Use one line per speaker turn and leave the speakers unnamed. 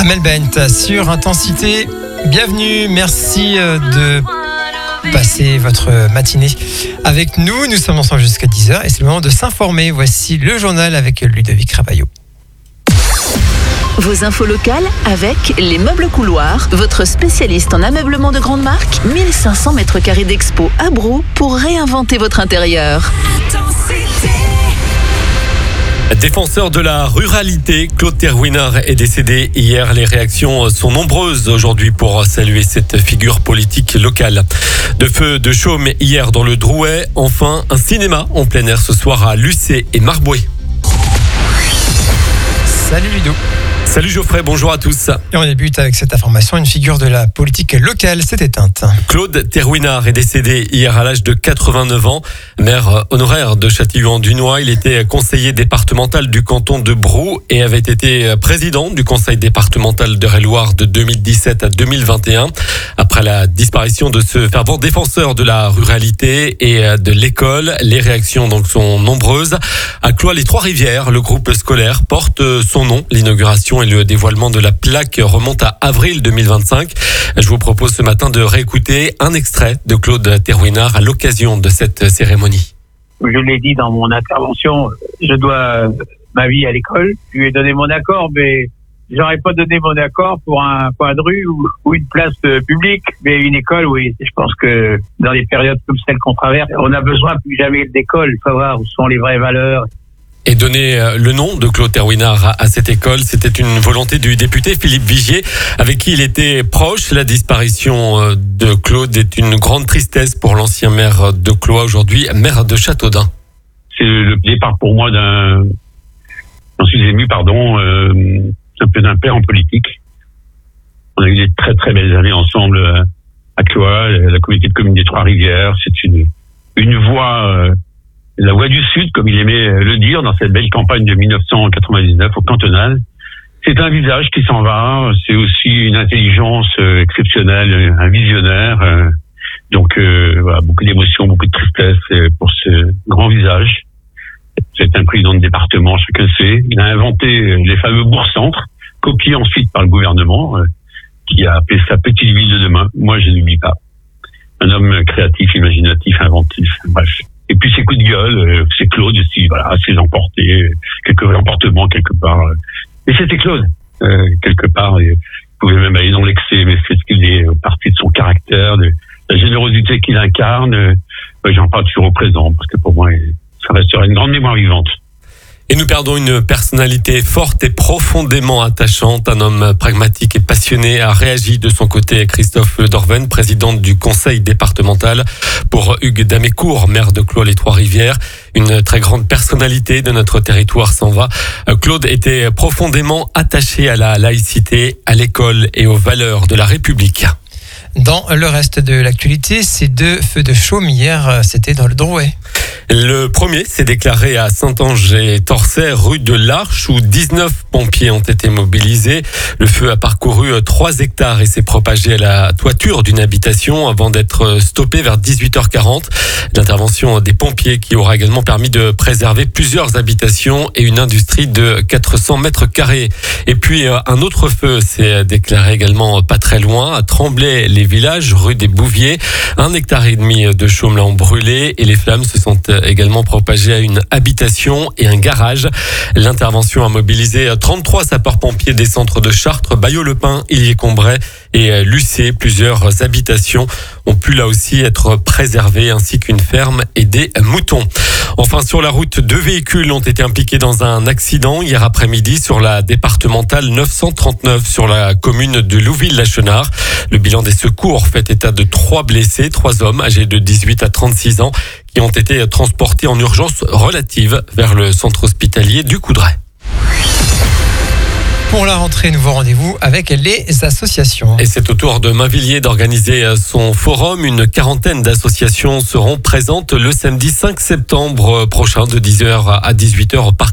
Amel Bent sur Intensité. Bienvenue, merci de passer votre matinée avec nous. Nous sommes ensemble jusqu'à 10h et c'est le moment de s'informer. Voici le journal avec Ludovic Ravaillot.
Vos infos locales avec les Meubles Couloirs, votre spécialiste en ameublement de grande marque. 1500 mètres carrés d'expo à Brou pour réinventer votre intérieur.
Défenseur de la ruralité, Claude Terwinard est décédé hier. Les réactions sont nombreuses aujourd'hui pour saluer cette figure politique locale. De feu de chaume hier dans le Drouais. Enfin, un cinéma en plein air ce soir à Lucé et Marboué.
Salut Ludo.
Salut Geoffrey, bonjour à tous.
Et on débute avec cette information. Une figure de la politique locale s'est éteinte.
Claude Terwinard est décédé hier à l'âge de 89 ans. Maire honoraire de Châtillon-du-Noy, il était conseiller départemental du canton de Brou et avait été président du conseil départemental d'Eure-et-Loir de 2017 à 2021. Après la disparition de ce fervent défenseur de la ruralité et de l'école, les réactions donc sont nombreuses. À Cloix-les-Trois-Rivières, le groupe scolaire porte son nom. L'inauguration et le dévoilement de la plaque remonte à avril 2025. Je vous propose ce matin de réécouter un extrait de Claude Terwinard à l'occasion de cette cérémonie.
Je l'ai dit dans mon intervention, je dois ma vie à l'école. Je lui ai donné mon accord, mais j'aurais pas donné mon accord pour un coin de rue ou une place publique. Mais une école, oui. Je pense que dans les périodes comme celle qu'on traverse, on a besoin plus que jamais d'école. Il faut voir où sont les vraies valeurs.
Et donner le nom de Claude Terwinard à cette école, c'était une volonté du député Philippe Vigier, avec qui il était proche. La disparition de Claude est une grande tristesse pour l'ancien maire de Cloix, aujourd'hui maire de Châteaudun.
C'est le départ pour moi j'en suis ému, un peu d'un père en politique. On a eu des très très belles années ensemble à Cloix, la communauté de communes des Trois-Rivières. C'est une voix... la voix du Sud, comme il aimait le dire, dans cette belle campagne de 1999 au cantonal. C'est un visage qui s'en va, c'est aussi une intelligence exceptionnelle, un visionnaire. Donc voilà, beaucoup d'émotions, beaucoup de tristesse pour ce grand visage. C'est un président de département, chacun sait. Il a inventé les fameux bourgs-centres, copiés ensuite par le gouvernement, qui a appelé ça petite ville de demain. Moi, je n'oublie pas. Un homme créatif, imaginatif, inventif, bref. Et puis ses coups de gueule, c'est Claude aussi, voilà, ses emportés, quelques emportements quelque part. Et c'était Claude, quelque part. Il pouvait même aller dans l'excès, mais c'est ce qu'il est parti de son caractère, de la générosité qu'il incarne. J'en parle toujours au présent, parce que pour moi, ça restera une grande mémoire vivante.
Et nous perdons une personnalité forte et profondément attachante. Un homme pragmatique et passionné a réagi de son côté Christophe Dorven, président du conseil départemental. Pour Hugues Damécourt, maire de Cloix-les-Trois-Rivières, une très grande personnalité de notre territoire s'en va. Claude était profondément attaché à la laïcité, à l'école et aux valeurs de la République.
Dans le reste de l'actualité, ces deux feux de chaume hier, c'était dans le Drouais.
Le premier s'est déclaré à Saint-Ange-et-Torçay, rue de l'Arche, où 19 pompiers ont été mobilisés. Le feu a parcouru 3 hectares et s'est propagé à la toiture d'une habitation avant d'être stoppé vers 18h40. L'intervention des pompiers qui aura également permis de préserver plusieurs habitations et une industrie de 400 mètres carrés. Et puis un autre feu s'est déclaré également pas très loin, à Tremblay-les-Villages, rue des Bouviers. 1,5 hectare de chaume l'ont brûlé et les flammes se sont également propagées à une habitation et un garage. L'intervention a mobilisé 33 sapeurs-pompiers des centres de Chartres, Bayeux-le-Pin, Illier-Combray et Lucé. Plusieurs habitations ont pu là aussi être préservées, ainsi qu'une ferme et des moutons. Enfin, sur la route, 2 véhicules ont été impliqués dans un accident hier après-midi sur la départementale 939 sur la commune de Louville-la-Chenard. Le bilan des secours fait état de 3 blessés, 3 hommes âgés de 18 à 36 ans qui ont été transportés en urgence relative vers le centre hospitalier du Coudray.
Pour la rentrée, nouveau rendez-vous avec les associations.
Et c'est au tour de Mainvilliers d'organiser son forum. Une quarantaine d'associations seront présentes le samedi 5 septembre prochain de 10h à 18h au parc